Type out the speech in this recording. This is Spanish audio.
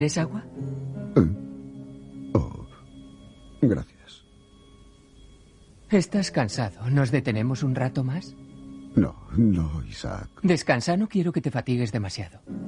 ¿Quieres agua? Oh, gracias. ¿Estás cansado? ¿Nos detenemos un rato más? No, Isaac. Descansa, no quiero que te fatigues demasiado.